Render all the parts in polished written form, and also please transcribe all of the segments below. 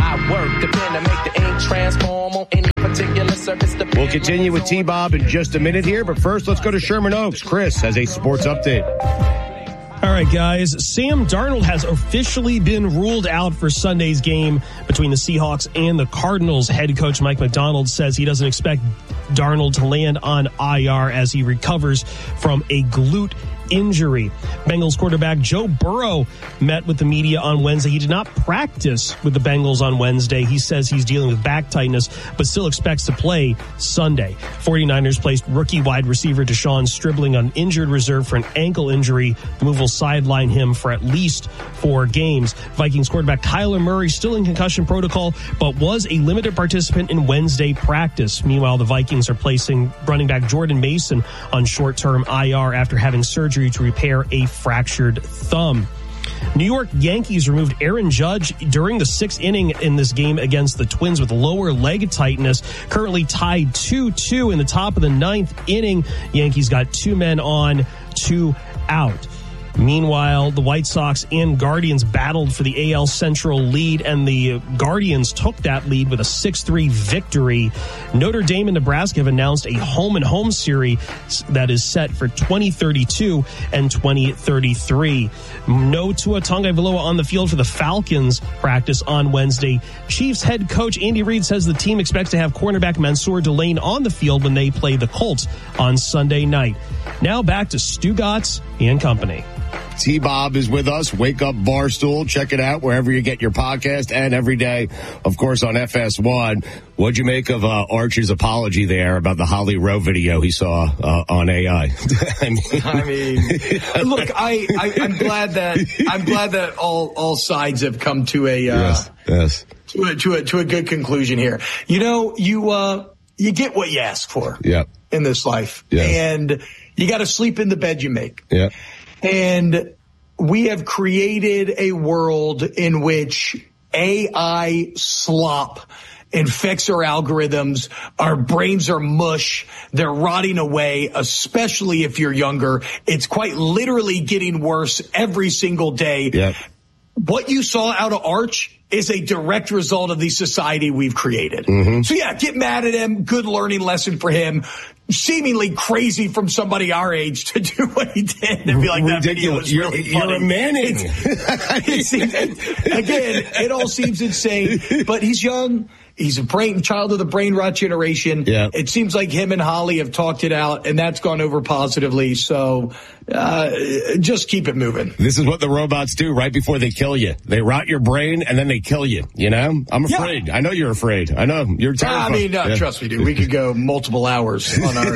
I work, depend to make the ink transform on any particular surface. We'll continue with T-Bob in just a minute here, but first let's go to Sherman Oaks. Chris has a sports update. All right, guys. Sam Darnold has officially been ruled out for Sunday's game between the Seahawks and the Cardinals. Head coach Mike Macdonald says he doesn't expect Darnold to land on IR as he recovers from a glute injury. Bengals quarterback Joe Burrow met with the media on Wednesday. He did not practice with the Bengals on Wednesday. He says he's dealing with back tightness, but still expects to play Sunday. 49ers placed rookie wide receiver Deshaun Stribling on injured reserve for an ankle injury. The move will sideline him for at least 4 games. Vikings quarterback Kyler Murray still in concussion protocol, but was a limited participant in Wednesday practice. Meanwhile, the Vikings are placing running back Jordan Mason on short-term IR after having surgery to repair a fractured thumb. New York Yankees removed Aaron Judge during the 6th inning in this game against the Twins with lower leg tightness. Currently tied 2-2 in the top of the 9th inning. Yankees got 2 men on, 2 out. Meanwhile, the White Sox and Guardians battled for the AL Central lead, and the Guardians took that lead with a 6-3 victory. Notre Dame and Nebraska have announced a home-and-home series that is set for 2032 and 2033. No Tua Tagovailoa on the field for the Falcons practice on Wednesday. Chiefs head coach Andy Reid says the team expects to have cornerback Mansour Delane on the field when they play the Colts on Sunday night. Now back to Stugotz and Company. T-Bob is with us. Wake Up Barstool. Check it out wherever you get your podcast and every day, of course, on FS1. What'd you make of Arch's apology there about the Holly Rowe video he saw on AI? I mean, look, I'm glad that all sides have come to a yes. to a good conclusion here. You know, you get what you ask for in this life, and you got to sleep in the bed you make. Yeah. And we have created a world in which AI slop infects our algorithms. Our brains are mush. They're rotting away, especially if you're younger. It's quite literally getting worse every single day. Yep. What you saw out of Arch is a direct result of the society we've created. Mm-hmm. So yeah, get mad at him. Good learning lesson for him. Seemingly crazy from somebody our age to do what he did and be like, that video was really funny. You're a Manning. It all seems insane, but he's young. He's a child of the brain rot generation. Yeah. It seems like him and Holly have talked it out, and that's gone over positively. So just keep it moving. This is what the robots do right before they kill you. They rot your brain, and then they kill you, you know? I'm afraid. Yeah. I know you're afraid. I know. You're terrified. Trust me, dude. We could go multiple hours on our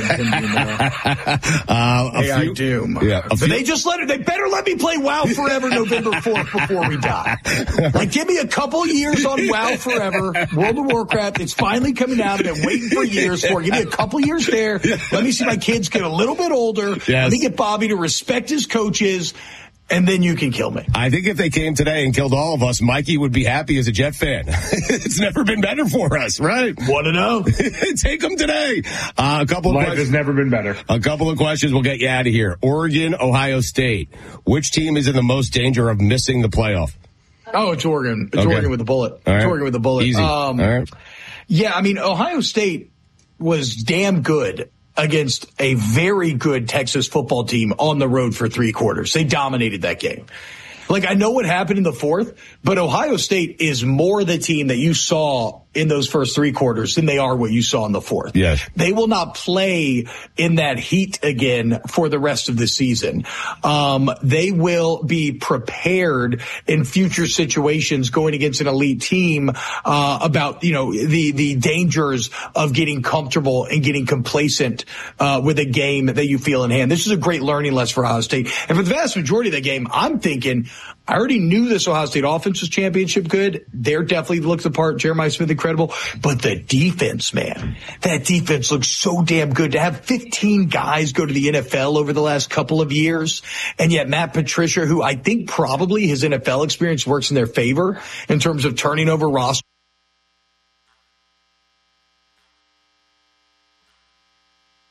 AI Doom. Yeah, but they better let me play WoW Forever November 4th before we die. Like, give me a couple years on WoW Forever, World of Warcraft. It's finally coming out. I've been waiting for years for it. Give me a couple years there. Let me see my kids get a little bit older. Yes. Let me get Bobby to respect his coaches, and then you can kill me. I think if they came today and killed all of us, Mikey would be happy as a Jet fan. It's never been better for us, right? Want to know? Take them today. A couple of Life questions. has never been better. A couple of questions. We'll get you out of here. Oregon, Ohio State. Which team is in the most danger of missing the playoff? Oh, it's Oregon. It's Oregon with the bullet. All right. It's Oregon with the bullet. Easy. All right. Yeah, I mean, Ohio State was damn good against a very good Texas football team on the road for 3 quarters. They dominated that game. Like, I know what happened in the 4th, but Ohio State is more the team that you saw in those first 3 quarters than they are what you saw in the 4th. Yes. They will not play in that heat again for the rest of the season. They will be prepared in future situations going against an elite team, about, the dangers of getting comfortable and getting complacent, with a game that you feel in hand. This is a great learning lesson for Ohio State. And for the vast majority of the game, I'm thinking, I already knew this Ohio State offense was championship good. They're definitely looked the part. Jeremiah Smith, incredible. But the defense, man, that defense looks so damn good. To have 15 guys go to the NFL over the last couple of years, and yet Matt Patricia, who I think probably his NFL experience works in their favor in terms of turning over rosters.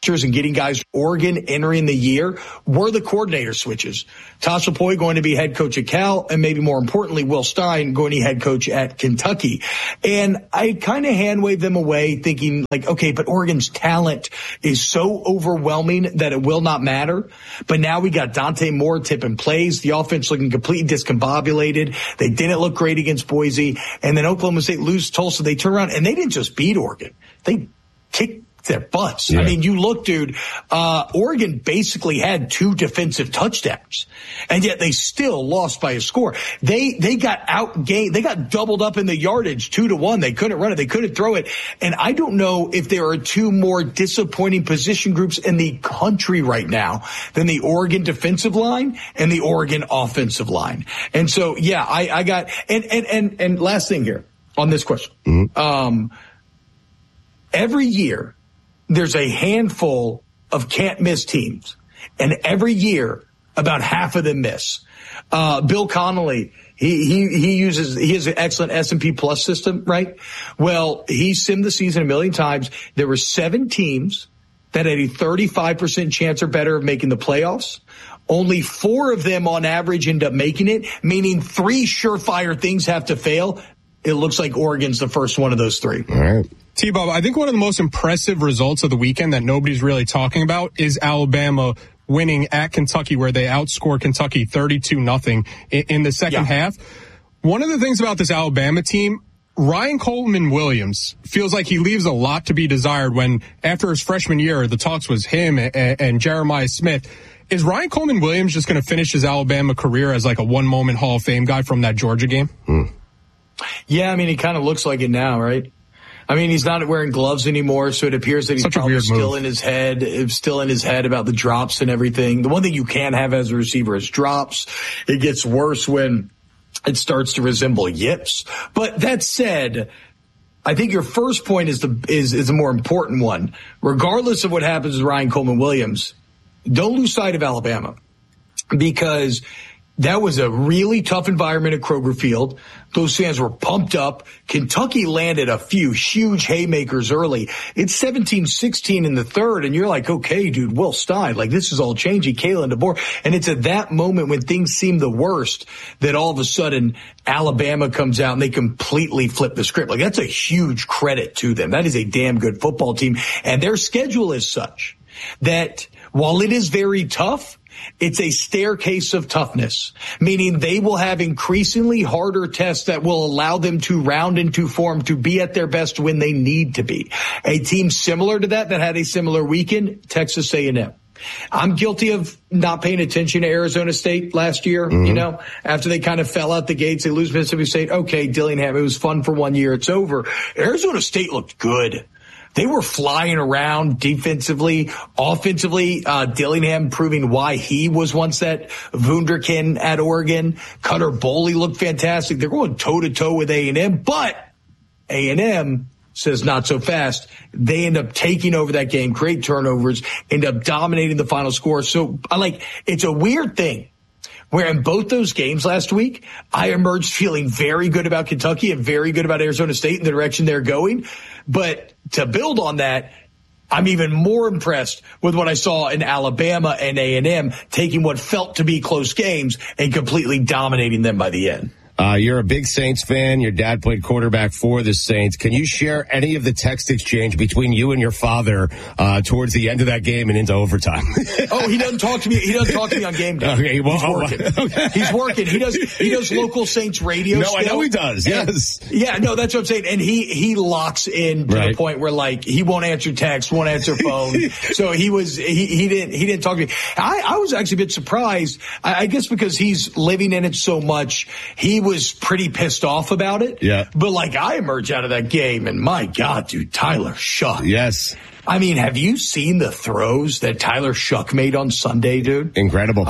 and getting guys Oregon entering the year were the coordinator switches. Tosh Lupoi going to be head coach at Cal, and maybe more importantly, Will Stein going to be head coach at Kentucky. And I kind of hand waved them away thinking like, okay, but Oregon's talent is so overwhelming that it will not matter. But now we got Dante Moore tipping plays. The offense looking completely discombobulated. They didn't look great against Boise. And then Oklahoma State lose Tulsa. They turn around and they didn't just beat Oregon. They kicked their butts. Yeah. I mean, you look, dude, Oregon basically had 2 defensive touchdowns, and yet they still lost by a score. They got outgained. They got doubled up in the yardage 2-1. They couldn't run it. They couldn't throw it. And I don't know if there are 2 more disappointing position groups in the country right now than the Oregon defensive line and the Oregon offensive line. And so, yeah, I got, and last thing here on this question. Mm-hmm. Every year, there's a handful of can't miss teams, and every year about half of them miss. Bill Connolly, he has an excellent S&P Plus system, right? Well, he simmed the season a million times. There were 7 teams that had a 35% chance or better of making the playoffs. Only 4 of them on average end up making it, meaning 3 surefire things have to fail. It looks like Oregon's the first one of those 3. All right. T-Bob, I think one of the most impressive results of the weekend that nobody's really talking about is Alabama winning at Kentucky, where they outscored Kentucky 32-0 in the second half. One of the things about this Alabama team, Ryan Coleman-Williams feels like he leaves a lot to be desired when, after his freshman year, the talks was him and Jeremiah Smith. Is Ryan Coleman-Williams just going to finish his Alabama career as like a one-moment Hall of Fame guy from that Georgia game? Yeah, I mean, he kind of looks like it now, right? I mean, he's not wearing gloves anymore, so it appears that he's probably still in his head about the drops and everything. The one thing you can't have as a receiver is drops. It gets worse when it starts to resemble yips. But that said, I think your first point is a more important one. Regardless of what happens with Ryan Coleman-Williams, don't lose sight of Alabama, because that was a really tough environment at Kroger Field. Those fans were pumped up. Kentucky landed a few huge haymakers early. It's 17-16 in the third, and you're like, okay, dude, Will Stein, like this is all changing. Kalen DeBoer. And it's at that moment when things seem the worst that all of a sudden Alabama comes out and they completely flip the script. Like that's a huge credit to them. That is a damn good football team. And their schedule is such that while it is very tough, it's a staircase of toughness, meaning they will have increasingly harder tests that will allow them to round into form to be at their best when they need to be. A team similar to that had a similar weekend, Texas A&M. I'm guilty of not paying attention to Arizona State last year, you know, after they kind of fell out the gates. They lose Mississippi State. Okay, Dillingham, it was fun for 1 year. It's over. Arizona State looked good. They were flying around defensively, offensively. Dillingham proving why he was once that wunderkind at Oregon. Cutter Boley looked fantastic. They're going toe-to-toe with A&M, but A&M says not so fast. They end up taking over that game, create turnovers, end up dominating the final score. So it's a weird thing where in both those games last week, I emerged feeling very good about Kentucky and very good about Arizona State and the direction they're going. But to build on that, I'm even more impressed with what I saw in Alabama and A&M taking what felt to be close games and completely dominating them by the end. You're a big Saints fan. Your dad played quarterback for the Saints. Can you share any of the text exchange between you and your father towards the end of that game and into overtime? Oh, he doesn't talk to me. He doesn't talk to me on game day. Okay, well, he's working. Okay. He's working. He does local Saints radio. No, still. I know he does. Yes. Yeah, no, that's what I'm saying. And he locks in to the point where like he won't answer text, won't answer phone. So he didn't talk to me. I was actually a bit surprised. I guess because he's living in it so much. He was pretty pissed off about it. Yeah. But like I emerged out of that game and my God, dude, Tyler Shuck. Yes. I mean, have you seen the throws that Tyler Shuck made on Sunday, dude? Incredible.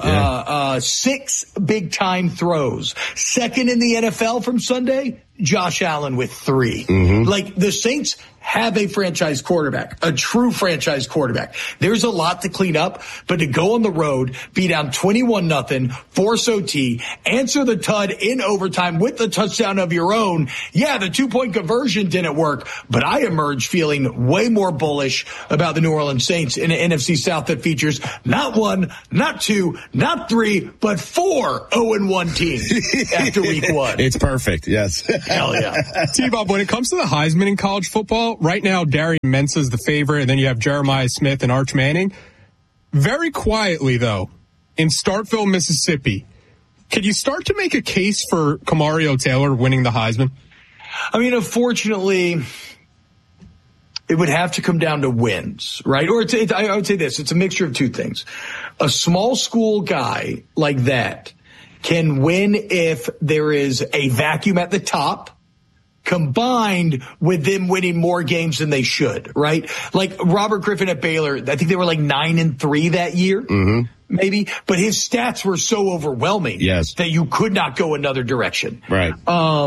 6 big time throws. Second in the NFL from Sunday, Josh Allen with 3. Mm-hmm. Like the Saints have a franchise quarterback, a true franchise quarterback. There's a lot to clean up, but to go on the road, be down 21-0, force OT, answer the TUD in overtime with the touchdown of your own. Yeah, the 2-point conversion didn't work, but I emerged feeling way more bullish about the New Orleans Saints in an NFC South that features not 1, not 2, not 3, but 4 0-1 teams after week 1. It's perfect. Yes. Hell yeah. T-Bob, when it comes to the Heisman in college football, right now, Darian Mensah's the favorite, and then you have Jeremiah Smith and Arch Manning. Very quietly, though, in Starkville, Mississippi, could you start to make a case for Kamario Taylor winning the Heisman? I mean, unfortunately, it would have to come down to wins, right? Or I would say this, it's a mixture of two things. A small school guy like that can win if there is a vacuum at the top, combined with them winning more games than they should, right? Like Robert Griffin at Baylor, I think they were like 9-3 that year, maybe, but his stats were so overwhelming that you could not go another direction. Right.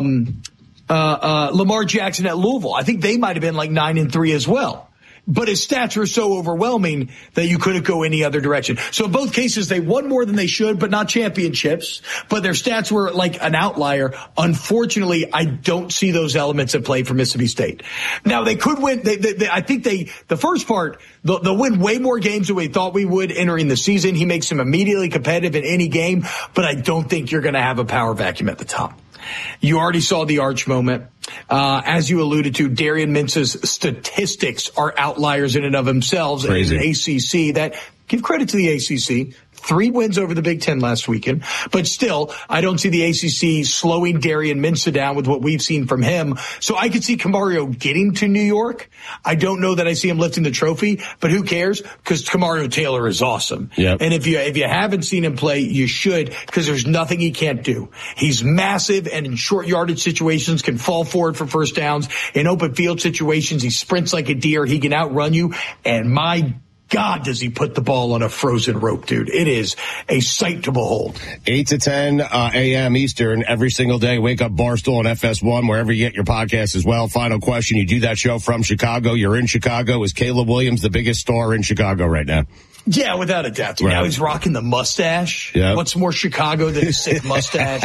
Lamar Jackson at Louisville, I think they might have been like 9-3 as well. But his stats were so overwhelming that you couldn't go any other direction. So in both cases, they won more than they should, but not championships. But their stats were like an outlier. Unfortunately, I don't see those elements at play for Mississippi State. Now, they could win. I think the first part, they'll win way more games than we thought we would entering the season. He makes them immediately competitive in any game, but I don't think you're going to have a power vacuum at the top. You already saw the Arch moment. As you alluded to, Darian Mensah's statistics are outliers in and of themselves. Crazy. As an ACC that, give credit to the ACC, 3 wins over the Big Ten last weekend. But still, I don't see the ACC slowing Darian Mensah down with what we've seen from him. So I could see Kamario getting to New York. I don't know that I see him lifting the trophy, but who cares? Because Kamario Taylor is awesome. Yep. And if you haven't seen him play, you should, because there's nothing he can't do. He's massive and in short yardage situations can fall forward for first downs. In open field situations, he sprints like a deer. He can outrun you. And my God, does he put the ball on a frozen rope, dude. It is a sight to behold. 8 to 10 a.m. Eastern every single day. Wake Up Barstool on FS1, wherever you get your podcast as well. Final question. You do that show from Chicago. You're in Chicago. Is Caleb Williams the biggest star in Chicago right now? Yeah, without a doubt. Right. Now he's rocking the mustache. Yep. What's more Chicago than a sick mustache?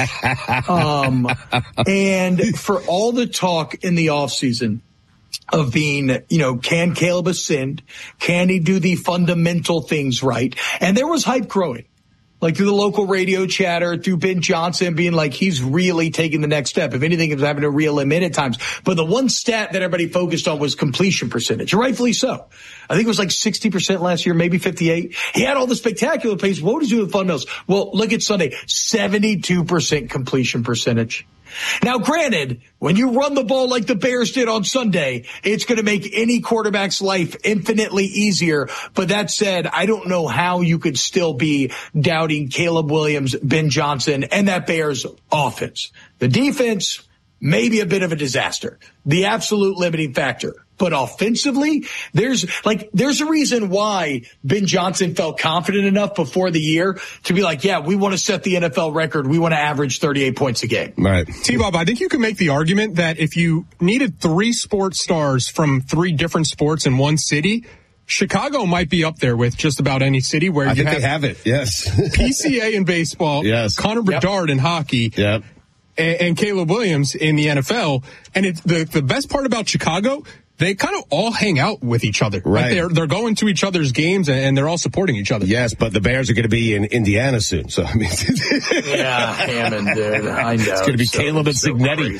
And for all the talk in the offseason of being, can Caleb ascend? Can he do the fundamental things right? And there was hype growing, like through the local radio chatter, through Ben Johnson being like, he's really taking the next step. If anything, he was having to reel him in at times. But the one stat that everybody focused on was completion percentage, rightfully so. I think it was like 60% last year, maybe 58. He had all the spectacular plays. What was he doing with fundamentals? Well, look at Sunday, 72% completion percentage. Now, granted, when you run the ball like the Bears did on Sunday, it's going to make any quarterback's life infinitely easier. But that said, I don't know how you could still be doubting Caleb Williams, Ben Johnson, and that Bears offense. The defense, maybe a bit of a disaster. The absolute limiting factor. But offensively, there's a reason why Ben Johnson felt confident enough before the year to be like, yeah, we want to set the NFL record. We want to average 38 points a game. Right. T-Bob, I think you can make the argument that if you needed 3 sports stars from 3 different sports in one city, Chicago might be up there with just about any city where I think they have it. Yes. PCA in baseball. Yes. Connor Bedard in hockey. Yep. And Caleb Williams in the NFL. And it's the best part about Chicago, they kind of all hang out with each other. Right. They're going to each other's games and they're all supporting each other. Yes, but the Bears are going to be in Indiana soon. So, I mean. Yeah, Hammond, dude. I know. It's going to be Caleb and Signetti.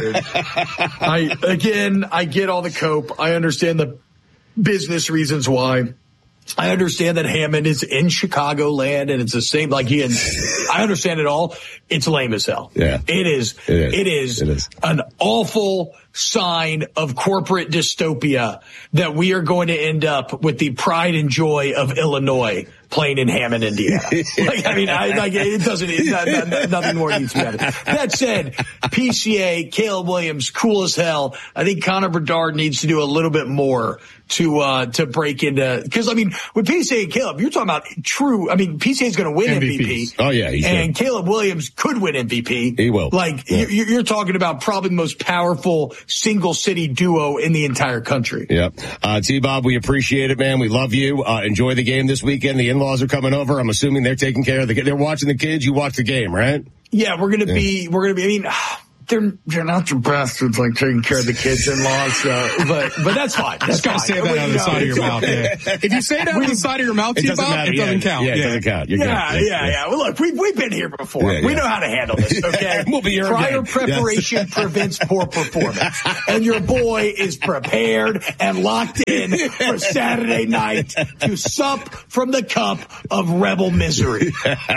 I get all the cope. I understand the business reasons why. I understand that Hammond is in Chicagoland and it's the same I understand it all. It's lame as hell. Yeah. It is an awful sign of corporate dystopia that we are going to end up with the pride and joy of Illinois playing in Hammond, Indiana. Nothing more needs to be added. That said, PCA, Caleb Williams, cool as hell. I think Connor Bedard needs to do a little bit more to break into, because with PCA and Caleb, you're talking about PCA is going to win MVP. Oh yeah, he should. And Caleb Williams could win MVP. He will. You're talking about probably the most powerful single city duo in the entire country. Yep. T-Bob, we appreciate it, man. We love you. Enjoy the game this weekend. The in-laws are coming over. I'm assuming they're taking care of they're watching the kids. You watch the game, right? Yeah, we're going to be, they're not the bastards like taking care of the kids in law. So, but that's fine. That's fine. Say that on the side of your mouth. Yeah. If you say that on the side of your mouth, it doesn't count. Yeah, it doesn't count. Yeah. Well, look, we've been here before. We know how to handle this. Okay. We'll be here Prior preparation prevents poor performance, and your boy is prepared and locked in for Saturday night to sup from the cup of rebel misery.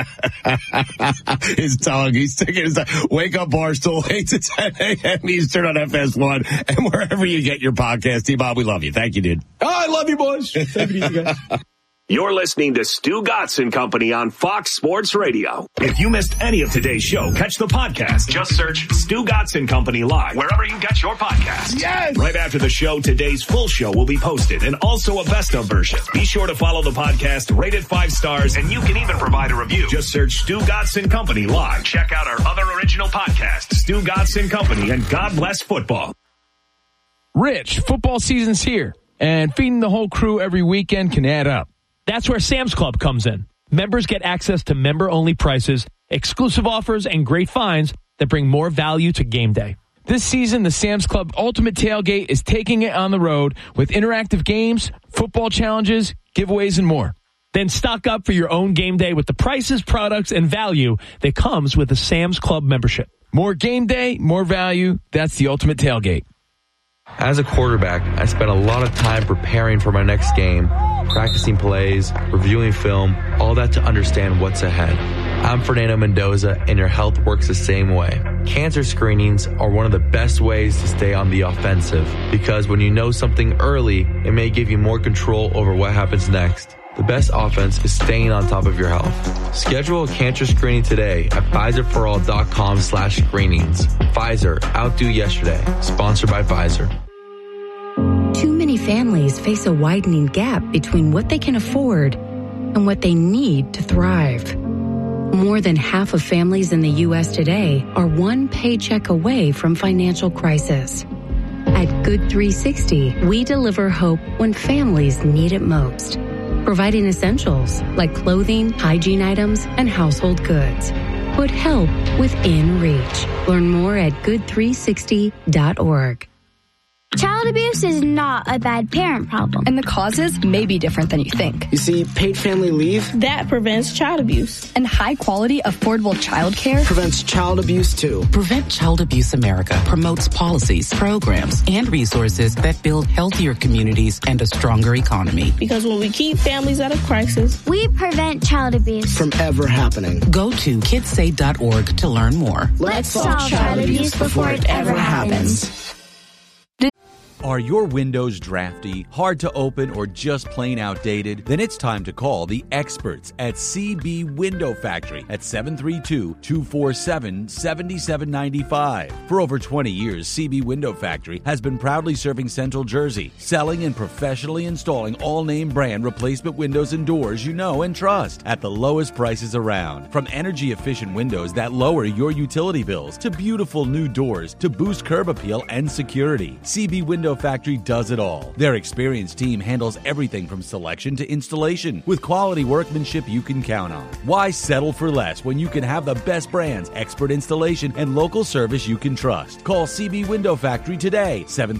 His tongue. He's sticking his tongue. Wake up, Barstool, 8 to 10 a.m. Eastern on FS1 and wherever you get your podcast. T-Bob, we love you. Thank you, dude. Oh, I love you, boys. Take it easy, guys. You're listening to Stu Gotson Company on Fox Sports Radio. If you missed any of today's show, catch the podcast. Just search Stu Gotson Company Live wherever you get your podcasts. Yes! Right after the show, today's full show will be posted and also a best of version. Be sure to follow the podcast, rate it 5 stars, and you can even provide a review. Just search Stu Gotson Company Live. Check out our other original podcasts, Stu Gotson Company and God Bless Football. Rich, football season's here, and feeding the whole crew every weekend can add up. That's where Sam's Club comes in. Members get access to member-only prices, exclusive offers, and great finds that bring more value to game day. This season, the Sam's Club Ultimate Tailgate is taking it on the road with interactive games, football challenges, giveaways, and more. Then stock up for your own game day with the prices, products, and value that comes with a Sam's Club membership. More game day, more value. That's the Ultimate Tailgate. As a quarterback, I spent a lot of time preparing for my next game, practicing plays, reviewing film, all that to understand what's ahead. I'm Fernando Mendoza, and your health works the same way. Cancer screenings are one of the best ways to stay on the offensive, because when you know something early, it may give you more control over what happens next. The best offense is staying on top of your health. Schedule a cancer screening today at PfizerForAll.com/screenings. Pfizer, outdo yesterday. Sponsored by Pfizer. Too many families face a widening gap between what they can afford and what they need to thrive. More than half of families in the U.S. today are one paycheck away from financial crisis. At Good 360, we deliver hope when families need it most, providing essentials like clothing, hygiene items, and household goods. Put help within reach. Learn more at good360.org. Child abuse is not a bad parent problem. And the causes may be different than you think. You see, paid family leave that prevents child abuse. And high-quality, affordable child care prevents child abuse, too. Prevent Child Abuse America promotes policies, programs, and resources that build healthier communities and a stronger economy. Because when we keep families out of crisis, we prevent child abuse from ever happening. Go to kidsaid.org to learn more. Let's solve child abuse before it ever happens. Are your windows drafty, hard to open, or just plain outdated? Then it's time to call the experts at CB Window Factory at 732-247-7795. For over 20 years, CB Window Factory has been proudly serving Central Jersey, selling and professionally installing all-name brand replacement windows and doors you know and trust at the lowest prices around. From energy-efficient windows that lower your utility bills to beautiful new doors to boost curb appeal and security, CB Window Factory does it all. Their experienced team handles everything from selection to installation with quality workmanship you can count on. Why settle for less when you can have the best brands, expert installation, and local service you can trust? Call CB Window Factory today,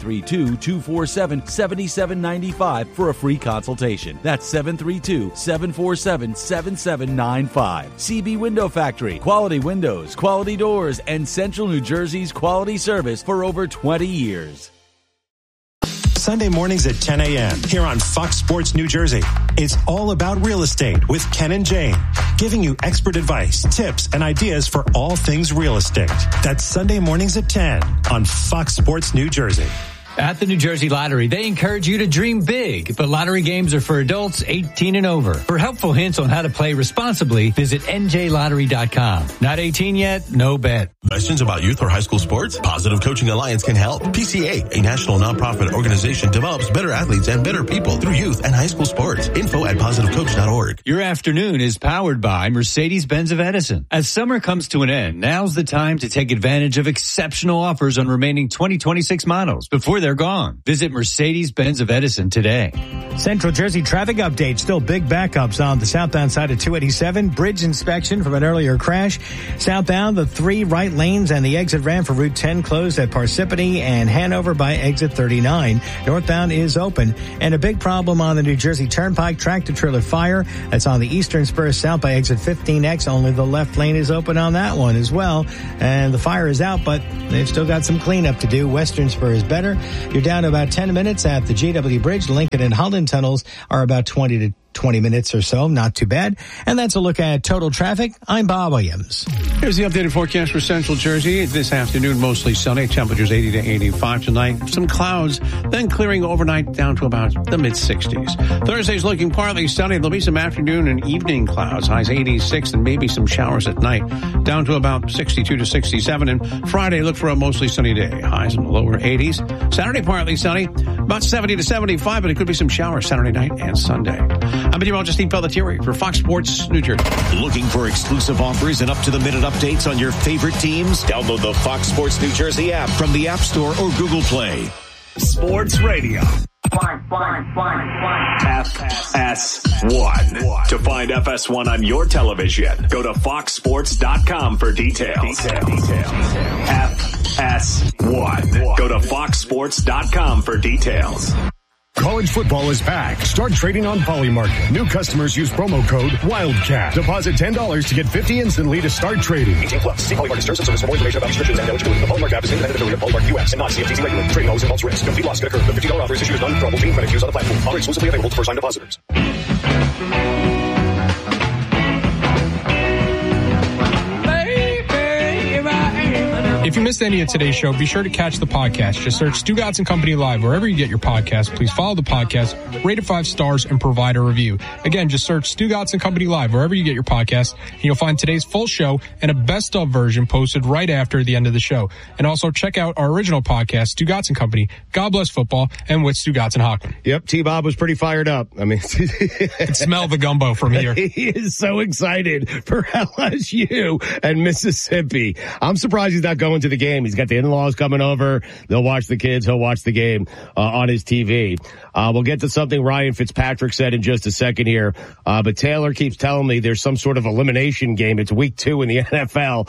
732-247-7795 for a free consultation. That's 732-747-7795. CB Window Factory. Quality windows, quality doors, and Central New Jersey's quality service for over 20 years. Sunday mornings at 10 a.m. here on Fox Sports New Jersey. It's all about real estate with Ken and Jane, giving you expert advice, tips, and ideas for all things real estate. That's Sunday mornings at 10 on Fox Sports New Jersey. At the New Jersey Lottery, they encourage you to dream big, but lottery games are for adults 18 and over. For helpful hints on how to play responsibly, visit njlottery.com. Not 18 yet? No bet. Questions about youth or high school sports? Positive Coaching Alliance can help. PCA, a national nonprofit organization, develops better athletes and better people through youth and high school sports. Info at positivecoach.org. Your afternoon is powered by Mercedes-Benz of Edison. As summer comes to an end, now's the time to take advantage of exceptional offers on remaining 2026 models before they're gone. Visit Mercedes-Benz of Edison today. Central Jersey traffic update. Still big backups on the southbound side of 287. Bridge inspection from an earlier crash. Southbound, the 3 right lanes and the exit ramp for Route 10 closed at Parsippany and Hanover by exit 39. Northbound is open. And a big problem on the New Jersey Turnpike. Tractor-trailer fire. That's on the eastern spur south by exit 15X. Only the left lane is open on that one as well. And the fire is out, but they've still got some cleanup to do. Western spur is better. You're down to about 10 minutes at the GW Bridge. Lincoln and Holland tunnels are about 20 minutes or so. Not too bad. And that's a look at total traffic. I'm Bob Williams. Here's the updated forecast for Central Jersey. This afternoon, mostly sunny. Temperatures 80 to 85 tonight. Some clouds, then clearing overnight down to about the mid-60s. Thursday's looking partly sunny. There'll be some afternoon and evening clouds. Highs 86 and maybe some showers at night. Down to about 62 to 67. And Friday, look for a mostly sunny day. Highs in the lower 80s. Saturday, partly sunny. About 70 to 75, but it could be some showers Saturday night and Sunday. I'm meteorologist Steve Pelletieri for Fox Sports New Jersey. Looking for exclusive offers and up-to-the-minute updates on your favorite teams? Download the Fox Sports New Jersey app from the App Store or Google Play. Sports Radio. FS1. To find FS1 on your television, go to foxsports.com for details. FS1. Go to foxsports.com for details. College football is back. Start trading on Polymarket. New customers use promo code WILDCAT. Deposit $10 to get $50 instantly to start trading. 18+. See Polymarket terms and service for more information about restrictions and eligibility. The Polymarket app is independent affiliate of Polymarket US and not CFTC regulated. Trading always involves risk. Complete loss could occur. The $50 offer is issued as non-withdrawable team credit used on the platform. Offer exclusively available to first-time depositors. If you missed any of today's show, be sure to catch the podcast. Just search Stu Gatz & Company Live wherever you get your podcast. Please follow the podcast, rate it 5 stars, and provide a review. Again, just search Stu Gatz & Company Live wherever you get your podcast, and you'll find today's full show and a best-of version posted right after the end of the show. And also check out our original podcast, Stu Gatz & Company, God Bless Football, and with Stu Gatz and Hockman. Yep, T-Bob was pretty fired up. I mean, I can smell the gumbo from here. He is so excited for LSU and Mississippi. I'm surprised he's not going to the game. He's got the in-laws coming over. They'll watch the kids. He'll watch the game on his TV. We'll get to something Ryan Fitzpatrick said in just a second here. But Taylor keeps telling me there's some sort of elimination game. It's week 2 in the NFL,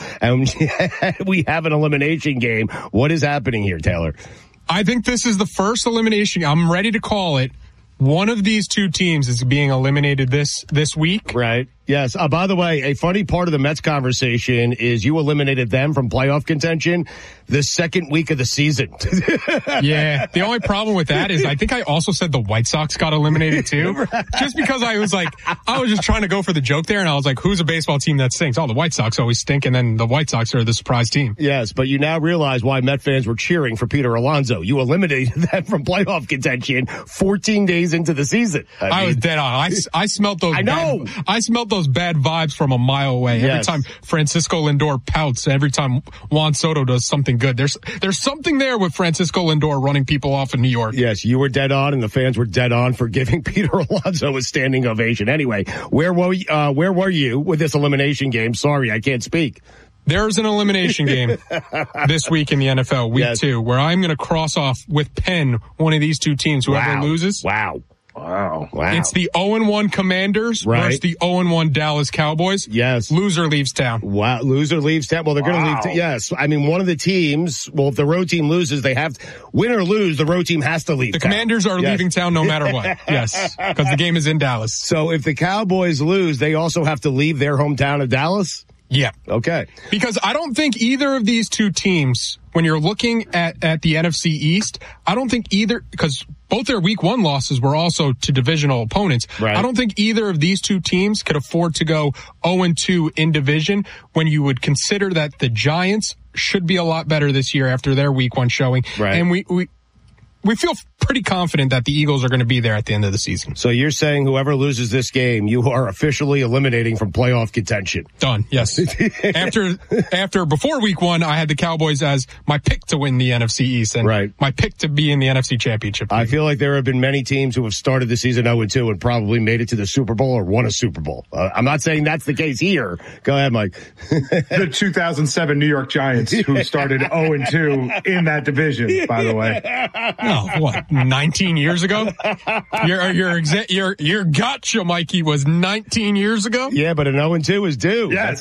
and we have an elimination game. What is happening here, Taylor? I think this is the first elimination. I'm ready to call it. One of these two teams is being eliminated this week. Right. Yes. By the way, a funny part of the Mets conversation is you eliminated them from playoff contention the second week of the season. Yeah. The only problem with that is I think I also said the White Sox got eliminated too. Right. Just because I was just trying to go for the joke there, and I was like, who's a baseball team that stinks? Oh, the White Sox always stink, and then the White Sox are the surprise team. Yes, but you now realize why Met fans were cheering for Peter Alonso. You eliminated them from playoff contention 14 days into the season. I was dead on. I smelled those. I know. I smelled those bad vibes from a mile away. Yes. Every time Francisco Lindor pouts, every time Juan Soto does something good, there's something there with Francisco Lindor running people off in New York. Yes, you were dead on, and the fans were dead on for giving Peter Alonso a standing ovation. Anyway, where were you with this elimination game? Sorry, I can't speak. There's an elimination game this week in the NFL, week 2, where I'm going to cross off with pen one of these two teams. Whoever loses. Wow. It's the 0-1 Commanders versus the 0-1 Dallas Cowboys. Yes. Loser leaves town. Wow. Loser leaves town. Well, they're going to leave. Yes. I mean, one of the teams, well, if the road team loses, they have to win or lose. The road team has to leave town. Commanders are leaving town no matter what. Yes. Because the game is in Dallas. So if the Cowboys lose, they also have to leave their hometown of Dallas? Yeah. Okay. Because I don't think either of these two teams, when you're looking at the NFC East, I don't think either, because both their week 1 losses were also to divisional opponents. Right. I don't think either of these two teams could afford to go 0-2 in division when you would consider that the Giants should be a lot better this year after their week 1 showing. Right. And we feel pretty confident that the Eagles are going to be there at the end of the season. So you're saying whoever loses this game, you are officially eliminating from playoff contention. Done. Yes. Before week 1, I had the Cowboys as my pick to win the NFC East and my pick to be in the NFC Championship game. I feel like there have been many teams who have started the season 0-2 and probably made it to the Super Bowl or won a Super Bowl. I'm not saying that's the case here. Go ahead, Mike. The 2007 New York Giants, who started 0-2 in that division, by the way. No, what, 19 years ago? Your gotcha, Mikey, was 19 years ago? Yeah, but an 0-2 is due. Yes.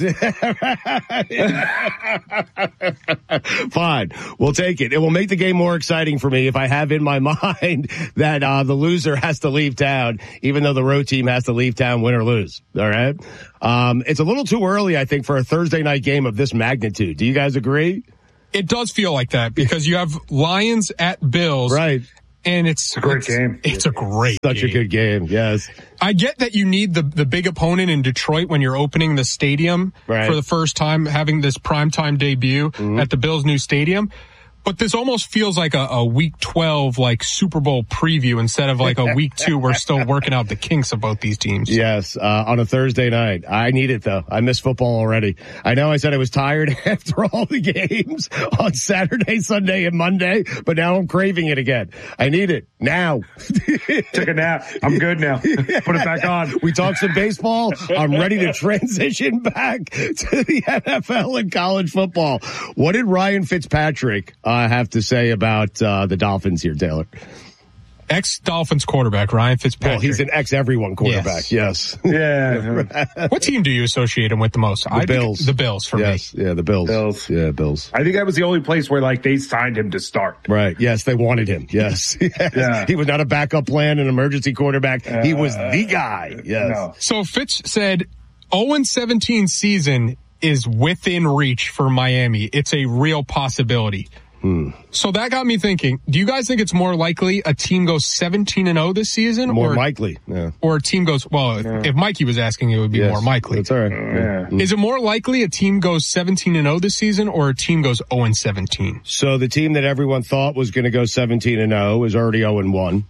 Fine. We'll take it. It will make the game more exciting for me if I have in my mind that the loser has to leave town, even though the road team has to leave town, win or lose. All right? It's a little too early, I think, for a Thursday night game of this magnitude. Do you guys agree? It does feel like that because you have Lions at Bills. Right. And it's a great game. It's a great Such a good game, yes. I get that you need the big opponent in Detroit when you're opening the stadium for the first time, having this primetime debut at the Bills' new stadium. But this almost feels like a week 12, like Super Bowl preview instead of like a week 2. We're still working out the kinks of both these teams. Yes, on a Thursday night. I need it though. I miss football already. I know I said I was tired after all the games on Saturday, Sunday, and Monday, but now I'm craving it again. I need it now. Took a nap. I'm good now. Put it back on. We talked some baseball. I'm ready to transition back to the NFL and college football. What did Ryan Fitzpatrick have to say about the Dolphins here, Taylor? Ex-Dolphins quarterback, Ryan Fitzpatrick. Well, he's an ex-everyone quarterback, yes. Yeah. What team do you associate him with the most? The Bills. The Bills for me. Yeah, the Bills. Yeah, Bills. I think that was the only place where, like, they signed him to start. Right. Yes, they wanted him. Yes. Yeah. He was not a backup plan, an emergency quarterback. He was the guy. Yes. No. So Fitz said 0-17 season is within reach for Miami. It's a real possibility. So that got me thinking, do you guys think it's more likely a team goes 17-0 this season? More likely, yeah. Or a team goes, if Mikey was asking, it would be more likely. That's all right. Is it more likely a team goes 17-0 this season or a team goes 0-17? So the team that everyone thought was going to go 17-0 is already 0-1.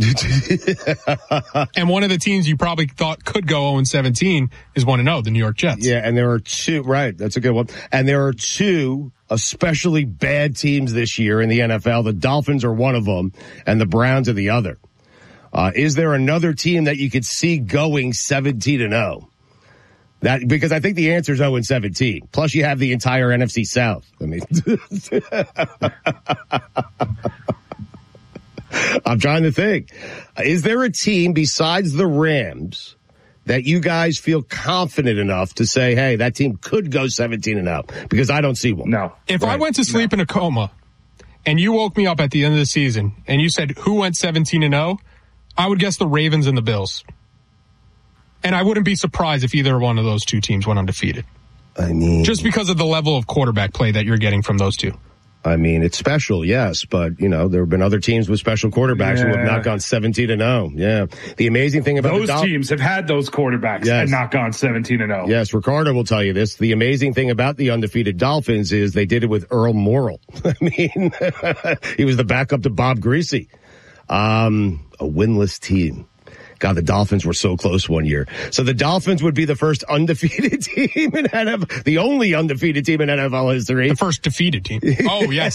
And one of the teams you probably thought could go 0-17 is 1-0, the New York Jets. Yeah, and there are two, right, that's a good one. And there are two especially bad teams this year in the NFL. The Dolphins are one of them, and the Browns are the other. Is there another team that you could see going 17-0? That, because I think the answer is 0-17. Plus, you have the entire NFC South. I mean, I'm trying to think. Is there a team besides the Rams that you guys feel confident enough to say, hey, that team could go 17-0? Because I don't see one. No. If I went to sleep in a coma and you woke me up at the end of the season and you said, who went 17-0? I would guess the Ravens and the Bills. And I wouldn't be surprised if either one of those two teams went undefeated. I mean, just because of the level of quarterback play that you're getting from those two. I mean, it's special, yes, but, you know, there have been other teams with special quarterbacks who have not gone 17-0. Yeah. The amazing thing about those teams have had those quarterbacks and not gone 17-0. Yes, Ricardo will tell you this. The amazing thing about the undefeated Dolphins is they did it with Earl Morrall. I mean, he was the backup to Bob Greasy. A winless team. God, the Dolphins were so close one year. So the Dolphins would be the first undefeated team in NFL, the only undefeated team in NFL history. The first defeated team. Oh, yes.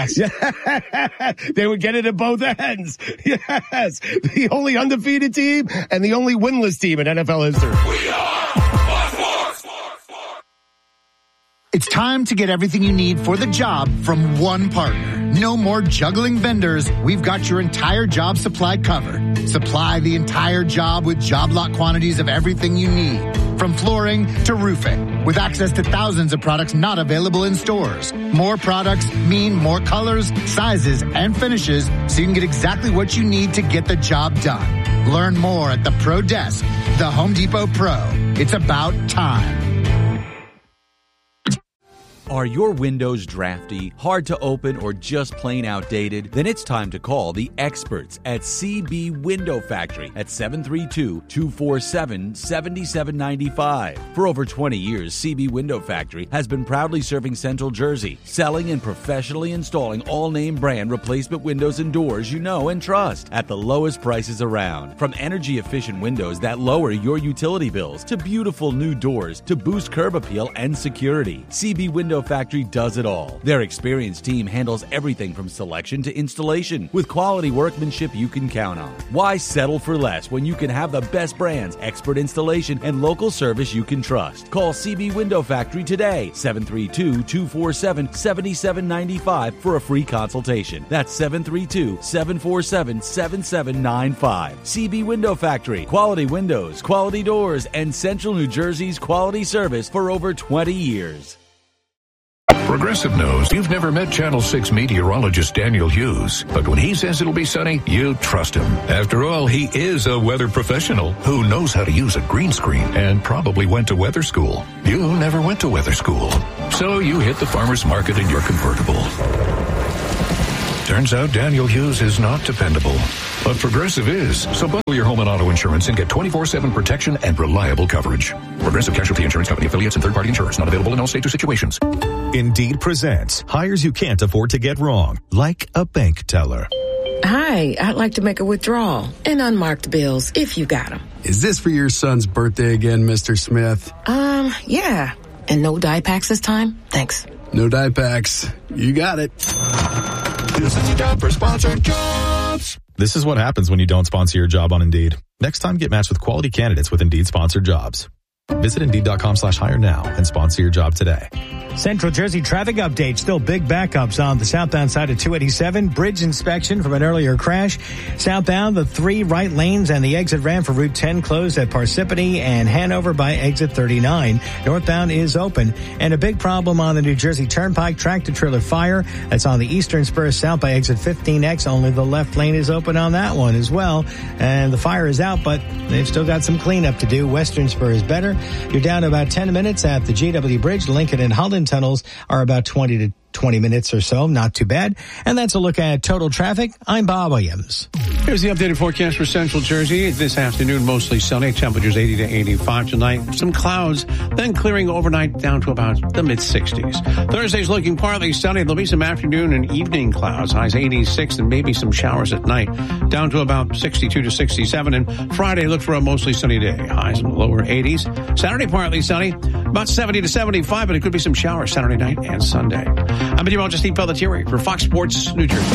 They would get it at both ends. Yes. The only undefeated team and the only winless team in NFL history. We are Sports. It's time to get everything you need for the job from one partner. No more juggling vendors. We've got your entire job supply covered. Supply the entire job with job lot quantities of everything you need, from flooring to roofing, with access to thousands of products not available in stores. More products mean more colors, sizes, and finishes, so you can get exactly what you need to get the job done. Learn more at the Pro Desk, the Home Depot Pro. It's about time. Are your windows drafty, hard to open, or just plain outdated? Then it's time to call the experts at CB Window Factory at 732-247-7795. For over 20 years, CB Window Factory has been proudly serving Central Jersey, selling and professionally installing all-name brand replacement windows and doors you know and trust at the lowest prices around. From energy-efficient windows that lower your utility bills to beautiful new doors to boost curb appeal and security, CB Window Factory does it all. Their experienced team handles everything from selection to installation with quality workmanship you can count on. Why settle for less when you can have the best brands, expert installation, and local service you can trust? Call CB Window Factory today, 732-247-7795 for a free consultation. That's 732-747-7795. CB Window Factory. Quality windows, quality doors, and Central New Jersey's quality service for over 20 years. Progressive knows you've never met Channel 6 meteorologist Daniel Hughes, but when he says it'll be sunny, you trust him. After all, he is a weather professional who knows how to use a green screen and probably went to weather school. You never went to weather school, so you hit the farmer's market in your convertible. Turns out Daniel Hughes is not dependable, but Progressive is. So bundle your home and auto insurance and get 24/7 protection and reliable coverage. Progressive Casualty Insurance Company affiliates and third-party insurers. Not available in all states or situations. Indeed presents hires you can't afford to get wrong, like a bank teller. Hi, I'd like to make a withdrawal and unmarked bills if you got them. Is this for your son's birthday again, Mr. Smith? Yeah. And no dye packs this time? Thanks. No dye packs. You got it. This is your job for sponsored jobs. This is what happens when you don't sponsor your job on Indeed. Next time, get matched with quality candidates with Indeed sponsored jobs. Visit Indeed.com/hire now and sponsor your job today. Central Jersey traffic update. Still big backups on the southbound side of 287. Bridge inspection from an earlier crash. Southbound, the 3 right lanes and the exit ramp for Route 10 closed at Parsippany and Hanover by exit 39. Northbound is open. And a big problem on the New Jersey Turnpike. Tractor trailer fire. That's on the eastern spur south by exit 15X. Only the left lane is open on that one as well. And the fire is out, but they've still got some cleanup to do. Western spur is better. You're down to about 10 minutes at the GW Bridge. Lincoln and Holland tunnels are about 20 minutes or so. Not too bad. And that's a look at total traffic. I'm Bob Williams. Here's the updated forecast for Central Jersey. This afternoon, mostly sunny. Temperatures 80 to 85 tonight. Some clouds, then clearing overnight down to about the mid-60s. Thursday's looking partly sunny. There'll be some afternoon and evening clouds. Highs 86 and maybe some showers at night. Down to about 62 to 67. And Friday, look for a mostly sunny day. Highs in the lower 80s. Saturday, partly sunny. About 70 to 75, but it could be some showers Saturday night and Sunday. I'm meteorologist Steve Pelletieri for Fox Sports New Jersey.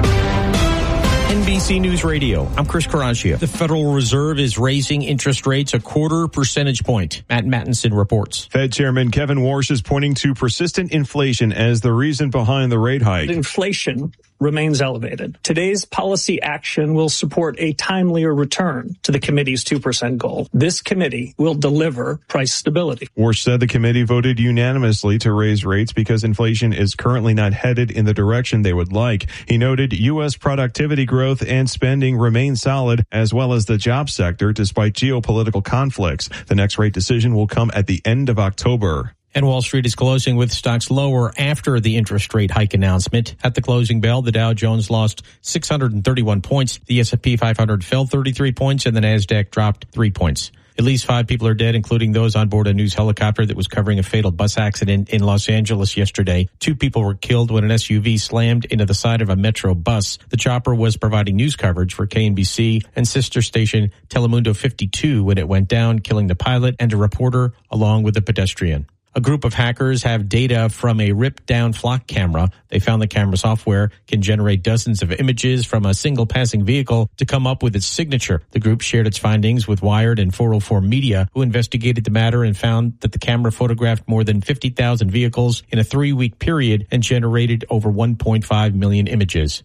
NBC News Radio. I'm Chris Caraccia. The Federal Reserve is raising interest rates 0.25 percentage point. Matt Mattinson reports. Fed Chairman Kevin Warsh is pointing to persistent inflation as the reason behind the rate hike. Inflation remains elevated. Today's policy action will support a timelier return to the committee's 2% goal. This committee will deliver price stability. Warsh said the committee voted unanimously to raise rates because inflation is currently not headed in the direction they would like. He noted U.S. productivity growth and spending remain solid, as well as the job sector, despite geopolitical conflicts. The next rate decision will come at the end of October. And Wall Street is closing with stocks lower after the interest rate hike announcement. At the closing bell, the Dow Jones lost 631 points. The S&P 500 fell 33 points and the Nasdaq dropped 3 points. At least 5 people are dead, including those on board a news helicopter that was covering a fatal bus accident in Los Angeles yesterday. 2 people were killed when an SUV slammed into the side of a Metro bus. The chopper was providing news coverage for KNBC and sister station Telemundo 52 when it went down, killing the pilot and a reporter along with the pedestrian. A group of hackers have data from a ripped-down flock camera. They found the camera software can generate dozens of images from a single passing vehicle to come up with its signature. The group shared its findings with Wired and 404 Media, who investigated the matter and found that the camera photographed more than 50,000 vehicles in a 3-week period and generated over 1.5 million images.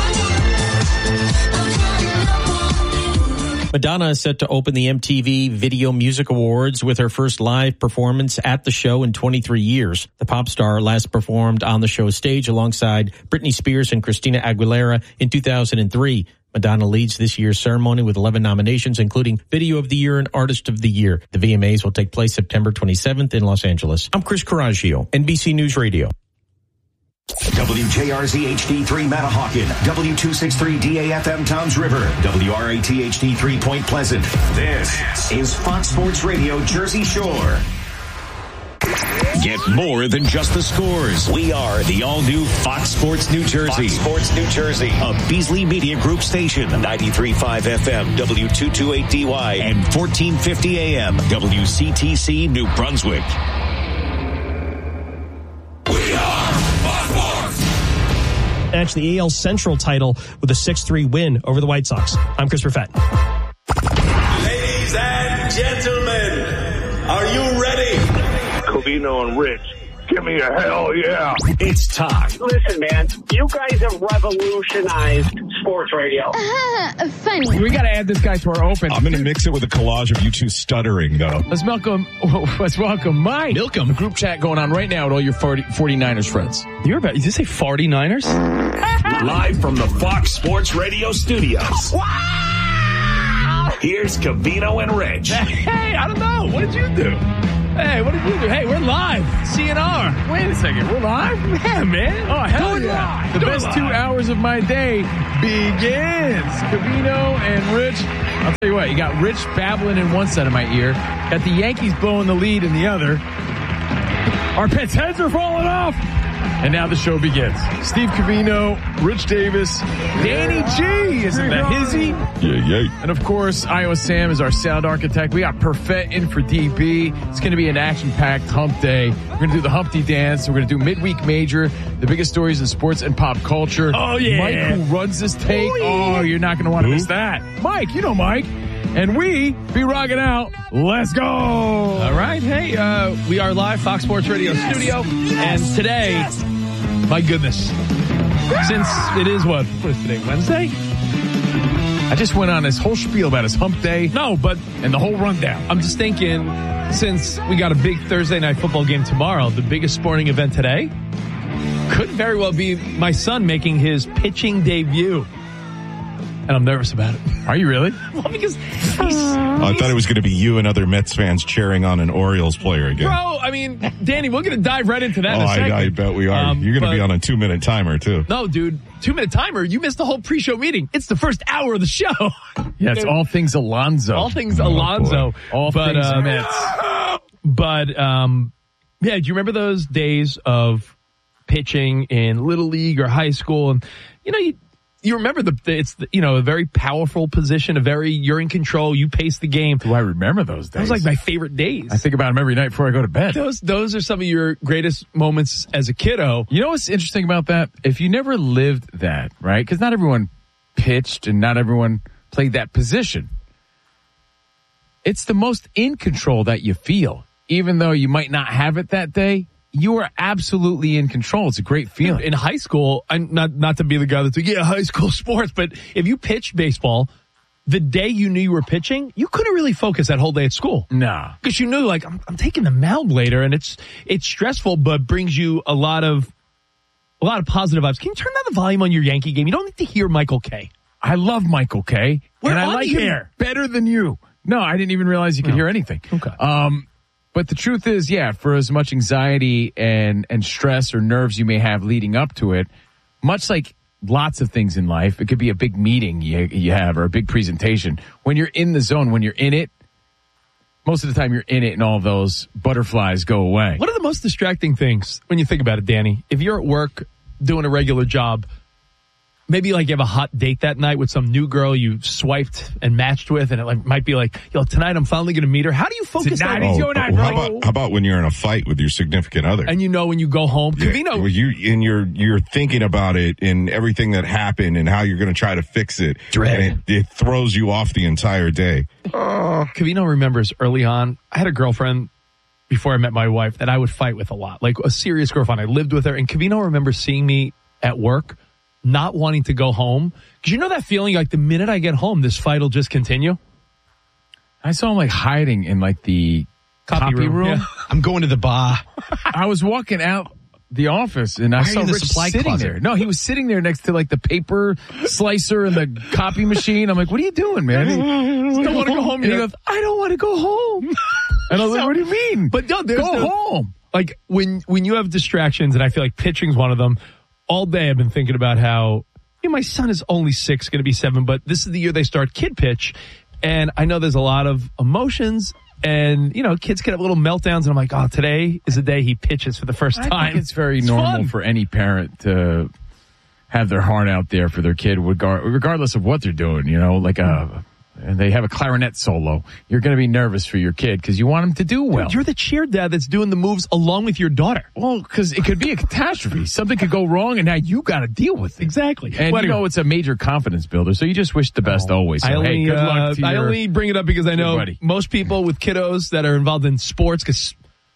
Madonna is set to open the MTV Video Music Awards with her first live performance at the show in 23 years. The pop star last performed on the show's stage alongside Britney Spears and Christina Aguilera in 2003. Madonna leads this year's ceremony with 11 nominations, including Video of the Year and Artist of the Year. The VMAs will take place September 27th in Los Angeles. I'm Chris Coraggio, NBC News Radio. WJRZ HD3 Manahawkin, W263 DAFM Toms River, WRAT HD3 Point Pleasant. This is Fox Sports Radio Jersey Shore. Get more than just the scores. We are the all-new Fox Sports New Jersey. Fox Sports New Jersey, a Beasley Media Group station, 93.5 FM, W228DY, and 1450 AM, WCTC New Brunswick. Match the AL Central title with a 6-3 win over the White Sox. I'm Chris Perfett. Ladies and gentlemen, are you ready? Covino and Rich, give me a hell yeah. It's time. Listen, man, you guys have revolutionized sports radio. Funny. We got to add this guy to our open. I'm going to mix it with a collage of you two stuttering, though. Let's welcome Mike. Milcom. The group chat going on right now with all your 49ers friends. Did you say 49ers? Live from the Fox Sports Radio studios. Wow! Here's Covino and Rich. Hey, I don't know. What did you do? Hey, what did you do? Hey, we're live. CNR. Wait a second. We're live? Yeah, man. Oh, hell yeah. The best 2 hours of my day begins. Covino and Rich. I'll tell you what. You got Rich babbling in one side of my ear. Got the Yankees blowing the lead in the other. Our pets' heads are falling off. And now the show begins. Steve Covino, Rich Davis, Danny G. Isn't that hizzy? Yeah. And of course, Iowa Sam is our sound architect. We got Perfett in for DB. It's going to be an action-packed hump day. We're going to do the Humpty Dance. We're going to do Midweek Major, the biggest stories in sports and pop culture. Oh, yeah. Mike, who runs this take. Oh, you're not going to want to miss that. Mike, you know Mike. And we be rocking out. Let's go. All right. Hey, we are live, Fox Sports Radio studio. And today, my goodness, since it is what is today, Wednesday? I just went on this whole spiel about his hump day. And the whole rundown. I'm just thinking, since we got a big Thursday night football game tomorrow, the biggest sporting event today could very well be my son making his pitching debut. And I'm nervous about it. Are you really? Well, because I thought it was going to be you and other Mets fans cheering on an Orioles player again. Bro, I mean, Danny, we're going to dive right into that in a second. I bet we are. You're going to be on a 2-minute timer, too. No, dude. 2-minute timer? You missed the whole pre-show meeting. It's the first hour of the show. Yeah, it's all things Alonzo. All things Alonzo. Boy. All things Mets. But, yeah, do you remember those days of pitching in Little League or high school? And, you remember it's a very powerful position, you're in control, you pace the game. Do I remember those days? That was like my favorite days. I think about them every night before I go to bed. Those are some of your greatest moments as a kiddo. You know what's interesting about that? If you never lived that, right? Because not everyone pitched and not everyone played that position. It's the most in control that you feel. Even though you might not have it that day, you are absolutely in control. It's a great feeling. In high school, I'm not to be the guy that's like, yeah, high school sports, but if you pitched baseball, the day you knew you were pitching, you couldn't really focus that whole day at school. Nah. Because you knew, like, I'm taking the mound later, and it's stressful, but brings you a lot of positive vibes. Can you turn down the volume on your Yankee game? You don't need to hear Michael Kay. I love Michael Kay. And I like him better than you. No, I didn't even realize you could hear anything. Okay. But the truth is, yeah, for as much anxiety and stress or nerves you may have leading up to it, much like lots of things in life, it could be a big meeting you have or a big presentation. When you're in the zone, when you're in it, most of the time you're in it and all those butterflies go away. What are the most distracting things when you think about it, Danny? If you're at work doing a regular job, maybe like you have a hot date that night with some new girl you swiped and matched with, and it might be like, tonight I'm finally going to meet her. How do you focus on how about when you're in a fight with your significant other? And when you go home, you're thinking about it and everything that happened and how you're going to try to fix it. And it throws you off the entire day. Covino remembers early on, I had a girlfriend before I met my wife that I would fight with a lot, like a serious girlfriend. I lived with her, and Covino remembers seeing me at work not wanting to go home. Because you know that feeling, like the minute I get home, this fight will just continue? I saw him like hiding in like the copy room. Yeah. I'm going to the bar. I was walking out the office, and I saw the Rich supply sitting closet? there. No, he was sitting there next to like the paper slicer and the copy machine. I'm like, what are you doing, man? He Don't want to go home. And he goes, I don't want to go home. And I was like, what do you mean? But no, go home. Like when you have distractions, and I feel like pitching's one of them. All day I've been thinking about how my son is only 6, going to be 7, but this is the year they start kid pitch, and I know there's a lot of emotions. And, kids can have little meltdowns, and I'm like, today is the day he pitches for the first time. I think it's very normal fun. for any parent to have their heart out there for their kid, regardless of what they're doing, and they have a clarinet solo. You're going to be nervous for your kid because you want him to do well. Dude, you're the cheer dad that's doing the moves along with your daughter. Well, because it could be a catastrophe. Something could go wrong, and now you got to deal with it. Exactly. And it's a major confidence builder, so you just wish the best always. So, hey, good luck to I only bring it up because I know most people with kiddos that are involved in sports, because,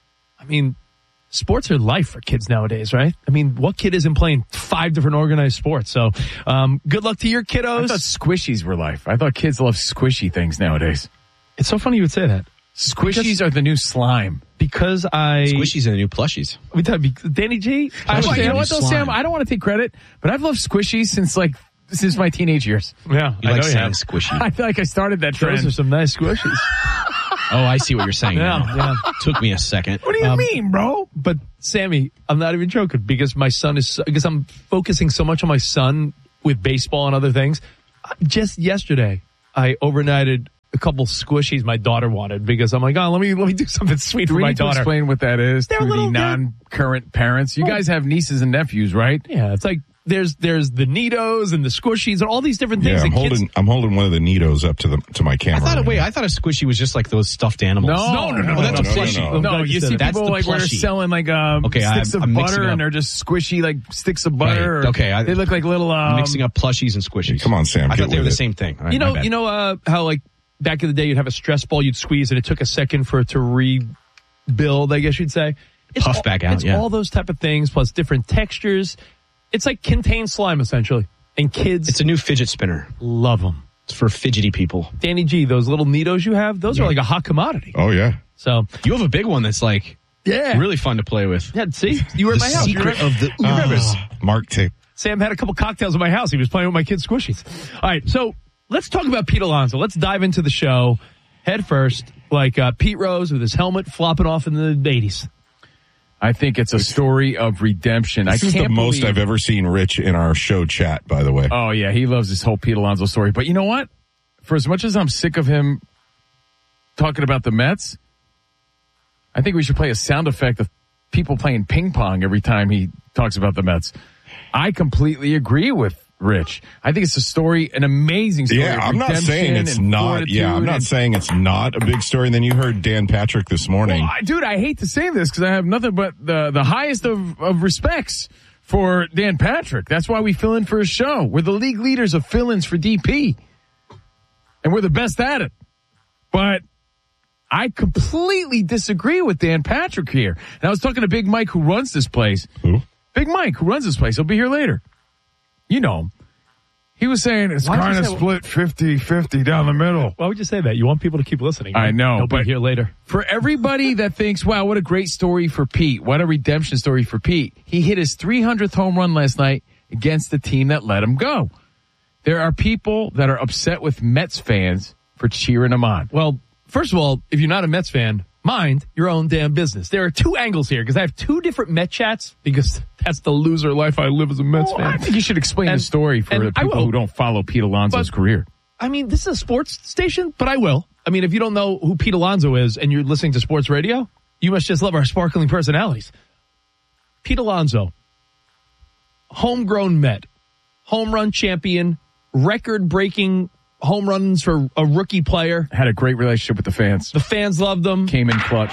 sports are life for kids nowadays, right? What kid isn't playing 5 different organized sports? So, good luck to your kiddos. I thought squishies were life. I thought kids love squishy things nowadays. It's so funny you would say that. Squishies are the new slime. Squishies are the new plushies. Let me tell you, Danny G. You know what though, Sam? I don't want to take credit, but I've loved squishies since my teenage years. Yeah, you like saying squishy. I feel like I started that trend. Those are some nice squishies. Oh, I see what you're saying. Yeah. Took me a second. What do you mean, bro? But Sammy, I'm not even joking because I'm focusing so much on my son with baseball and other things. Just yesterday, I overnighted a couple squishies my daughter wanted because I'm like, let me do something sweet for my daughter. To explain what that is to the non-current parents. You guys have nieces and nephews, right? Yeah, it's like there's the Nitos and the Squishies and all these different things. Yeah, I'm holding one of the Nitos up to my camera. I thought a squishy was just like those stuffed animals. No. That's a plushie. No, you see people like where they're selling like sticks of butter and they're just squishy like sticks of butter. Right. Okay, they look like little mixing up plushies and squishies. Come on, Sam. I thought they were the same thing. Right, you know how like back in the day you'd have a stress ball you'd squeeze and it took a second for it to rebuild, I guess you'd say. Puff back out. It's all those type of things plus different textures. It's like contained slime, essentially. And kids... It's a new fidget spinner. Love them. It's for fidgety people. Danny G, those little Nitos you have, those are like a hot commodity. Oh, yeah. So you have a big one that's like really fun to play with. Yeah, see? You were at my house. Secret of the... Mark tape. Sam had a couple cocktails at my house. He was playing with my kids' squishies. All right, so let's talk about Pete Alonso. Let's dive into the show head first, like Pete Rose with his helmet flopping off in the 80s. I think it's a story of redemption. This is the most I've ever seen Rich in our show chat, by the way. Oh, yeah. He loves this whole Pete Alonso story. But you know what? For as much as I'm sick of him talking about the Mets, I think we should play a sound effect of people playing ping pong every time he talks about the Mets. I completely agree with Rich. I think it's a story, an amazing story. Yeah, I'm not saying it's not. Yeah, I'm not saying it's not a big story. And then you heard Dan Patrick this morning. Well, dude, I hate to say this because I have nothing but the highest of respects for Dan Patrick. That's why we fill in for his show. We're the league leaders of fill-ins for DP. And we're the best at it. But I completely disagree with Dan Patrick here. And I was talking to Big Mike who runs this place. Who? Big Mike who runs this place. He'll be here later. You know him. He was saying it's kind of split 50-50 down the middle. Why would you say that? You want people to keep listening. Right? I know. He'll be here later. For everybody that thinks, wow, what a great story for Pete. What a redemption story for Pete. He hit his 300th home run last night against the team that let him go. There are people that are upset with Mets fans for cheering him on. Well, first of all, if you're not a Mets fan, mind your own damn business. There are two angles here because I have two different Met chats because that's the loser life I live as a Mets fan. I think you should explain the story for the people who don't follow Pete Alonso's career. I mean, this is a sports station, but I will. I mean, if you don't know who Pete Alonso is and you're listening to sports radio, you must just love our sparkling personalities. Pete Alonso, homegrown Met, home run champion, record-breaking home runs for a rookie player. Had a great relationship with the fans. The fans loved him. Came in clutch.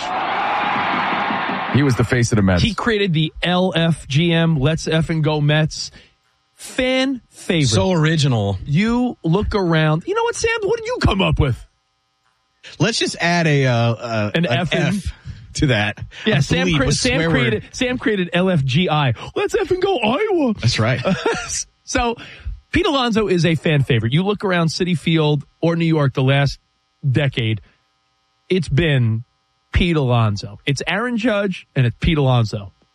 He was the face of the Mets. He created the LFGM, Let's Effing Go Mets. Fan favorite. So original. You look around. You know what, Sam? What did you come up with? Let's just add an F to that. Yeah, Sam created LFGI. Let's effing go Iowa. That's right. So Pete Alonso is a fan favorite. You look around Citi Field or New York the last decade, it's been Pete Alonso. It's Aaron Judge and it's Pete Alonso.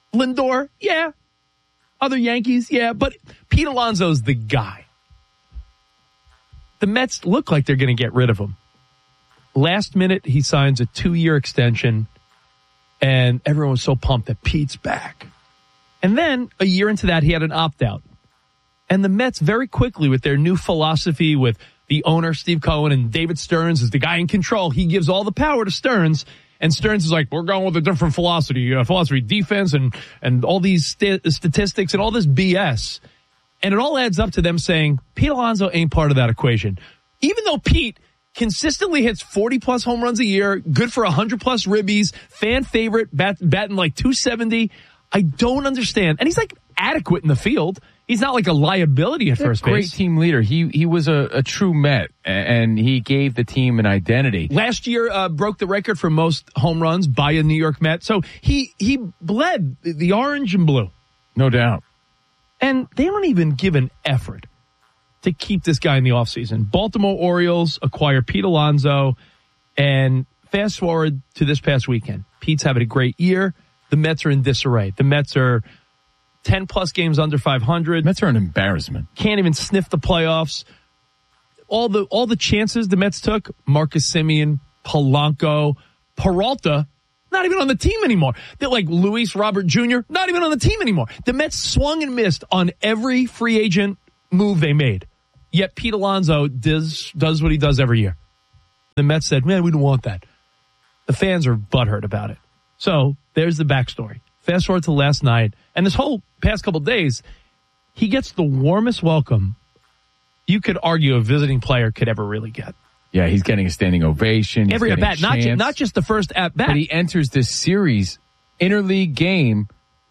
Lindor, yeah. Other Yankees, yeah. But Pete Alonso's the guy. The Mets look like they're going to get rid of him. Last minute, he signs a 2-year extension, and everyone was so pumped that Pete's back. And then, a year into that, he had an opt-out. And the Mets very quickly, with their new philosophy with the owner, Steve Cohen, and David Stearns is the guy in control, he gives all the power to Stearns. And Stearns is like, we're going with a different philosophy, defense and all these statistics and all this BS. And it all adds up to them saying, Pete Alonso ain't part of that equation. Even though Pete consistently hits 40-plus home runs a year, good for 100-plus ribbies, fan favorite, batting like 270. I don't understand. And he's like adequate in the field. He's not like a liability at first base. Great team leader. He was a true Met, and he gave the team an identity. Last year broke the record for most home runs by a New York Met. So he bled the orange and blue. No doubt. And they don't even give an effort to keep this guy in the offseason. Baltimore Orioles acquire Pete Alonso, and fast forward to this past weekend. Pete's having a great year. The Mets are in disarray. The Mets are 10-plus games under 500. Mets are an embarrassment. Can't even sniff the playoffs. All the chances the Mets took, Marcus Semien, Polanco, Peralta, not even on the team anymore. They're like Luis Robert Jr., not even on the team anymore. The Mets swung and missed on every free agent move they made. Yet Pete Alonso does what he does every year. The Mets said, man, we don't want that. The fans are butthurt about it. So there's the backstory. Fast forward to last night, and this whole past couple days, he gets the warmest welcome you could argue a visiting player could ever really get. Yeah, he's getting a standing ovation. Every at-bat, not just the first at-bat. But he enters this series, interleague game,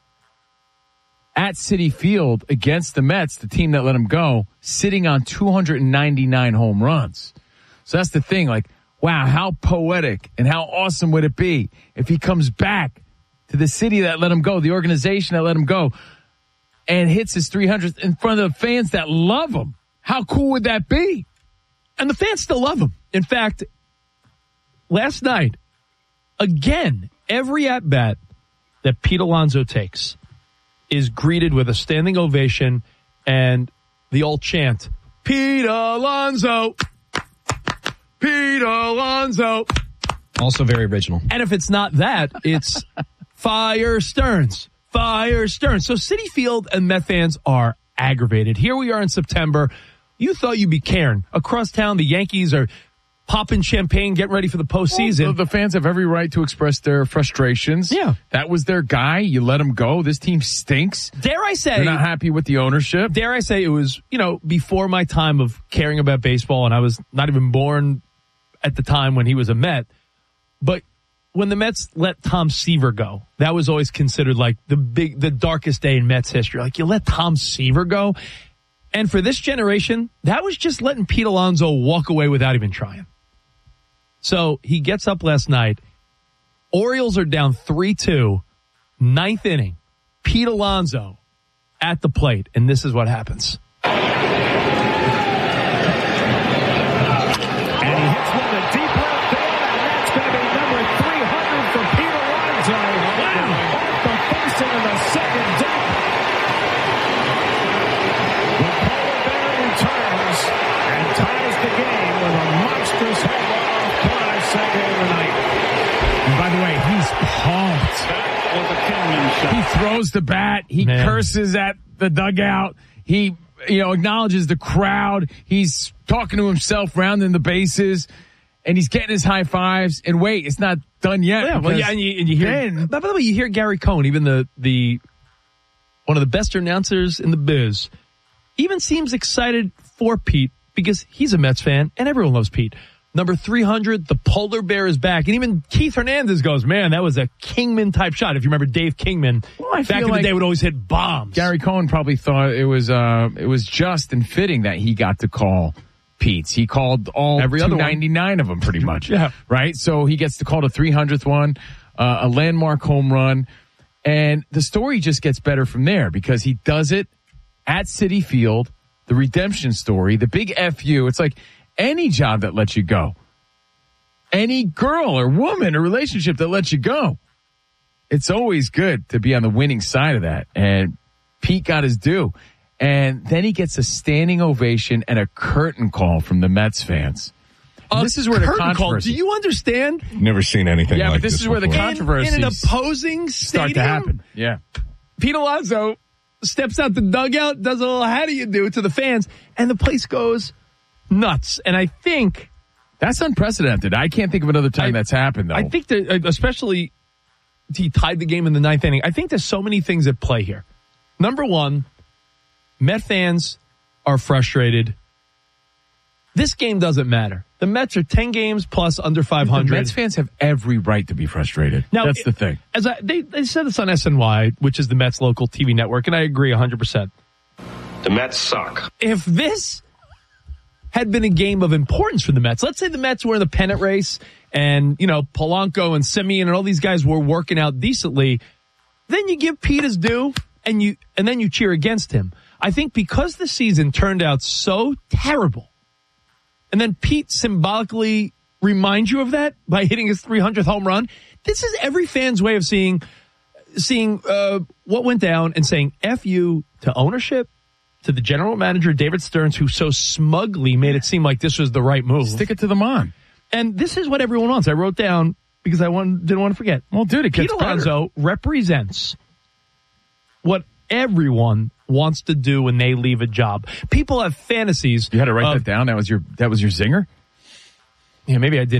at Citi Field against the Mets, the team that let him go, sitting on 299 home runs. So that's the thing, like, wow, how poetic and how awesome would it be if he comes back to the city that let him go, the organization that let him go, and hits his 300th in front of the fans that love him. How cool would that be? And the fans still love him. In fact, last night, again, every at-bat that Pete Alonso takes is greeted with a standing ovation and the old chant, Pete Alonso, Pete Alonso. Also very original. And if it's not that, it's Fire Stearns, Fire Stearns. So Citi Field and Met fans are aggravated. Here we are in September. You thought you'd be caring. Across town, the Yankees are popping champagne, getting ready for the postseason. Well, the fans have every right to express their frustrations. Yeah. That was their guy. You let him go. This team stinks. Dare I say... They're not happy with the ownership. Dare I say it was, before my time of caring about baseball, and I was not even born at the time when he was a Met. But when the Mets let Tom Seaver go, that was always considered like the darkest day in Mets history. Like, you let Tom Seaver go? And for this generation, that was just letting Pete Alonso walk away without even trying. So he gets up last night. Orioles are down 3-2, ninth inning. Pete Alonso at the plate, and this is what happens. And he hits one to deep left field, and that's going to be number 300 for Pete Alonso. Wow! Off the first into the second deck. The Polar Bear returns and ties the game with a monstrous home run off Clyde Sagan tonight. And by the way, he's pumped. That was a cannon shot. He throws the bat. He curses at the dugout. He, acknowledges the crowd. He's talking to himself, rounding the bases, and he's getting his high fives. And wait, it's not done yet. Yeah, and you hear. By the way, you hear Gary Cohen, even the one of the best announcers in the biz, even seems excited for Pete because he's a Mets fan and everyone loves Pete. Number 300, the Polar Bear is back. And even Keith Hernandez goes, man, that was a Kingman type shot. If you remember Dave Kingman, back in the day would always hit bombs. Gary Cohen probably thought it was just and fitting that he got to call Pete's. He called all every 299 of them pretty much. Yeah. Right? So he gets to call the 300th one, a landmark home run. And the story just gets better from there because he does it at Citi Field, the redemption story, the big FU. It's like any job that lets you go, any girl or woman or relationship that lets you go, It's always good to be on the winning side of that. And Pete got his due. And then he gets a standing ovation and a curtain call from the Mets fans. This is where the controversy. Do you understand? Never seen anything like this. Yeah, but this is where the controversy in an opposing start stadium to happen. Yeah. Pete Alonso steps out the dugout, does a little how do you do to the fans, and the place goes nuts. And I think that's unprecedented. I can't think of another time that's happened, though. I think that, especially he tied the game in the ninth inning. I think there's so many things at play here. Number one, Met fans are frustrated. This game doesn't matter. The Mets are 10 games plus under 500. The Mets fans have every right to be frustrated. Now, that's the thing. They said this on SNY, which is the Mets local TV network, and I agree 100%. The Mets suck. If this had been a game of importance for the Mets, let's say the Mets were in the pennant race and, Polanco and Semien and all these guys were working out decently, then you give Pete his due and then you cheer against him. I think because the season turned out so terrible, and then Pete symbolically reminds you of that by hitting his 300th home run, this is every fan's way of seeing what went down and saying F you to ownership, to the general manager, David Stearns, who so smugly made it seem like this was the right move. Stick it to the man. And this is what everyone wants. I wrote down because I didn't want to forget. Well, dude, it gets Pete Alonso represents what everyone wants to do when they leave a job. People have fantasies. You had to write that down. That was your zinger? Yeah, maybe I didn't.